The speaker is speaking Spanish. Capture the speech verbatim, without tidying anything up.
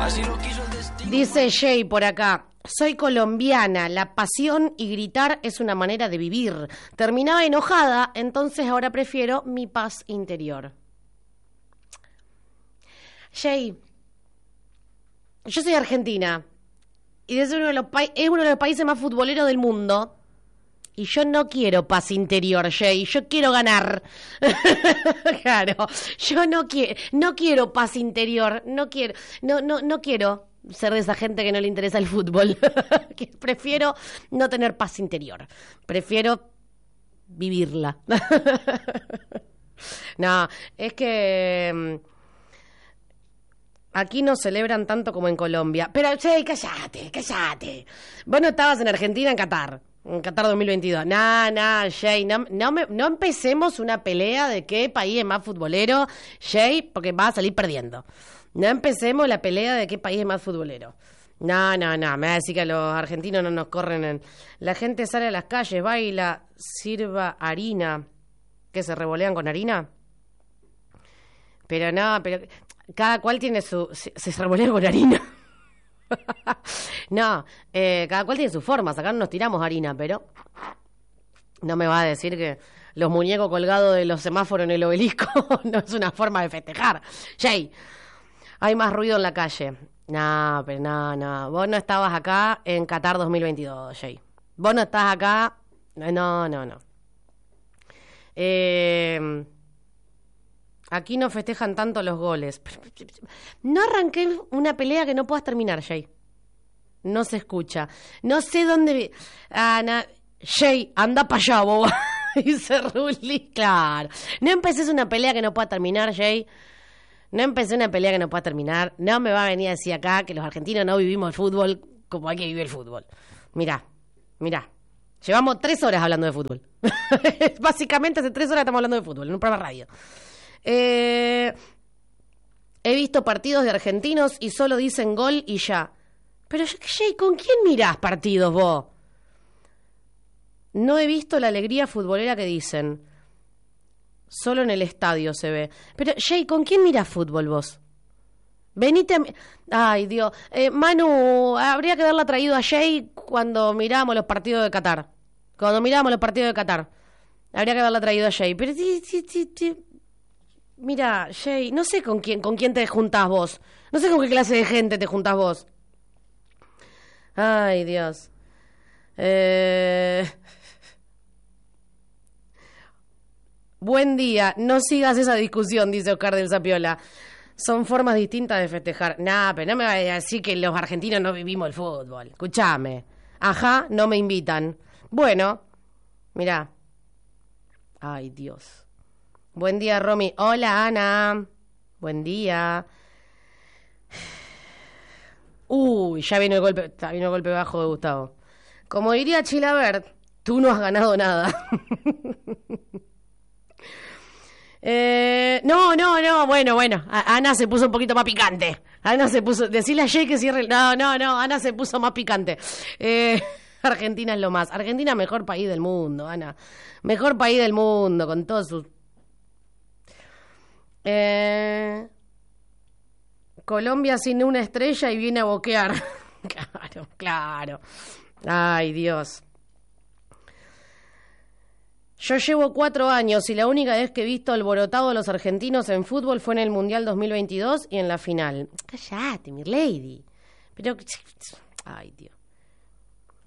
Dice Jay por acá, soy colombiana, la pasión y gritar es una manera de vivir. Terminaba enojada, entonces ahora prefiero mi paz interior. Jay, yo soy argentina y es uno de los, pa- es uno de los países más futboleros del mundo. Y yo no quiero paz interior, Jay, yo quiero ganar. Claro, yo no quiero, no quiero paz interior, no quiero, no, no, no quiero ser de esa gente que no le interesa el fútbol. Que prefiero no tener paz interior, prefiero vivirla. No, es que aquí no celebran tanto como en Colombia. Pero, Jay, cállate, cállate. Vos no estabas en Argentina, en Qatar. En Qatar dos mil veintidós. Nah, nah, Jay, no, no, me, no empecemos una pelea de qué país es más futbolero, Jay, porque vas a salir perdiendo. No empecemos la pelea de qué país es más futbolero. No, no, no, me va a decir que los argentinos no nos corren en... La gente sale a las calles, baila, sirva harina. ¿Qué, se revolean con harina? Pero no, pero cada cual tiene su... Se, se revolean con harina. No, eh, cada cual tiene sus formas. Acá no nos tiramos harina, pero no me va a decir que los muñecos colgados de los semáforos en el obelisco no es una forma de festejar. Jay, hay más ruido en la calle. No, pero no, no. Vos no estabas acá en Qatar dos mil veintidós, Jay. Vos no estás acá. No, no, no. Eh... Aquí no festejan tanto los goles. No arranqué una pelea que no puedas terminar, Jay. No se escucha. No sé dónde... Vi... Ah, na... Jay, anda para allá, boba. Dice Ruli. Claro. No empeces una pelea que no pueda terminar, Jay. No empecé una pelea que no pueda terminar. No me va a venir a decir acá que los argentinos no vivimos el fútbol como hay que vivir el fútbol. Mirá, mirá. Llevamos tres horas hablando de fútbol. Básicamente hace tres horas estamos hablando de fútbol en un programa de radio. Eh, he visto partidos de argentinos y solo dicen gol y ya. Pero, Jay, ¿con quién mirás partidos vos? No he visto la alegría futbolera que dicen. Solo en el estadio se ve. Pero, Jay, ¿con quién mirás fútbol vos? Venite a... Ay, Dios. Eh, Manu, habría que haberla traído a Jay cuando mirábamos los partidos de Qatar. Cuando mirábamos los partidos de Qatar. Habría que haberla traído a Jay. Pero sí, sí, sí, sí. Mira, Jay, no sé con quién, con quién te juntás vos. No sé con qué clase de gente te juntás vos. Ay, Dios. Eh... Buen día. No sigas esa discusión, dice Oscar del Zapiola. Son formas distintas de festejar. Nah, pero no me vayas a decir que los argentinos no vivimos el fútbol. Escuchame. Ajá, no me invitan. Bueno, mirá. Ay, Dios. Buen día, Romy. Hola, Ana. Buen día. Uy, ya vino el golpe, ya vino el golpe bajo de Gustavo. Como diría Chilabert, tú no has ganado nada. eh, no, no, no, bueno, bueno. A- Ana se puso un poquito más picante. Ana se puso, decirle a Jay que cierre el... No, no, no, Ana se puso más picante. Eh, Argentina es lo más. Argentina, mejor país del mundo, Ana. Mejor país del mundo, con todos sus... Eh, Colombia sin una estrella y viene a boquear. Claro, claro. Ay, Dios. Yo llevo cuatro años y la única vez que he visto alborotado a los argentinos en fútbol fue en el Mundial dos mil veintidós y en la final. Cállate, mi lady. Pero... Ay, Dios.